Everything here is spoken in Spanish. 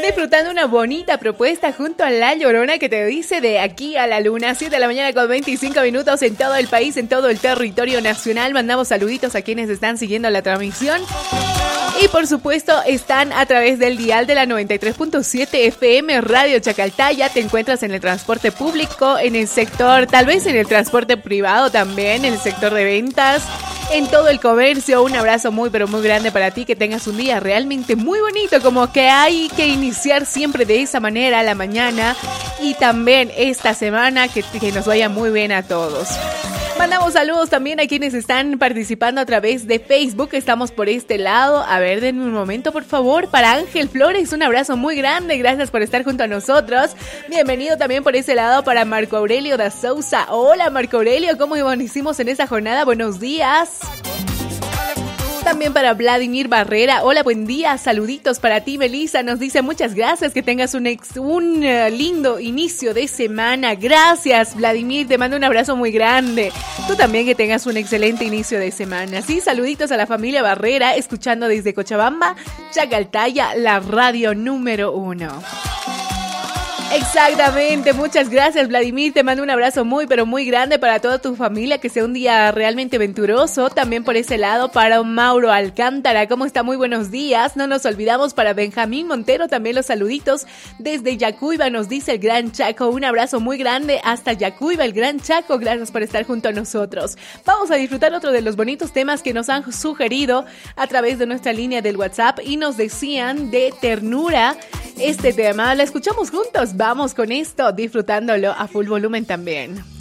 Disfrutando una bonita propuesta junto a La Llorona que te dice de aquí a la luna, 7 de la mañana con 25 minutos en todo el país, en todo el territorio nacional. Mandamos saluditos a quienes están siguiendo la transmisión. Y por supuesto están a través del dial de la 93.7 FM Radio Chacaltaya. Te encuentras en el transporte público, en el sector, tal vez en el transporte privado también, en el sector de ventas, en todo el comercio. Un abrazo muy pero muy grande para ti, que tengas un día realmente muy bonito, como que hay que iniciar siempre de esa manera la mañana y también esta semana que nos vaya muy bien a todos. Mandamos saludos también a quienes están participando a través de Facebook. Estamos por este lado. A ver, denme un momento, por favor. Para Ángel Flores, un abrazo muy grande. Gracias por estar junto a nosotros. Bienvenido también por ese lado para Marco Aurelio da Sousa. Hola, Marco Aurelio. ¿Cómo hicimos en esa jornada? Buenos días. También para Vladimir Barrera. Hola, buen día. Saluditos para ti, Melissa. Nos dice muchas gracias. Que tengas un lindo inicio de semana. Gracias, Vladimir. Te mando un abrazo muy grande. Tú también que tengas un excelente inicio de semana. Sí, saluditos a la familia Barrera. Escuchando desde Cochabamba, Chacaltaya, la radio número 1. Exactamente, muchas gracias, Vladimir. Te mando un abrazo muy pero muy grande para toda tu familia, que sea un día realmente venturoso. También por ese lado para Mauro Alcántara, ¿cómo está? Muy buenos días. No nos olvidamos para Benjamín Montero, también los saluditos desde Yacuiba, nos dice el Gran Chaco. Un abrazo muy grande hasta Yacuiba, el Gran Chaco. Gracias por estar junto a nosotros. Vamos a disfrutar otro de los bonitos temas que nos han sugerido a través de nuestra línea del WhatsApp y nos decían de Ternura. Este tema, la escuchamos juntos. Vamos con esto, disfrutándolo a full volumen también.